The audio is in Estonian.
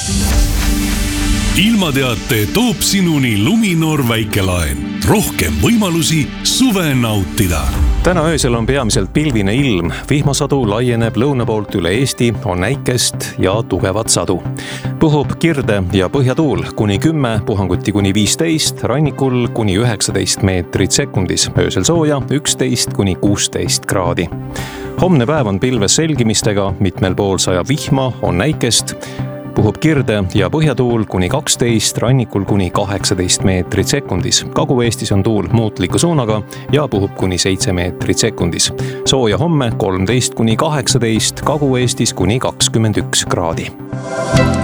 ilmateate toob sinuni Luminor väikelaen. Rohkem võimalusi suve nautida. Täna öösel on peamiselt pilvine ilm. Vihmasadu laieneb lõuna poolt üle Eesti, on näikest ja tugevat sadu. Puhub kirde ja põhjatuul kuni 10, puhanguti kuni 15, rannikul kuni 19 meetrit sekundis. Öösel sooja 11 kuni 16 kraadi. Homne päev on pilves selgimistega, mitmel pool sajab vihma, on näikest. Puhub kirde ja põhjatuul kuni 12, rannikul kuni 18 meetrit sekundis. Kagu-Eestis on tuul muutliku suunaga ja puhub kuni 7 meetrit sekundis. Sooja homme 13 kuni 18, Kagu-Eestis kuni 21 kraadi.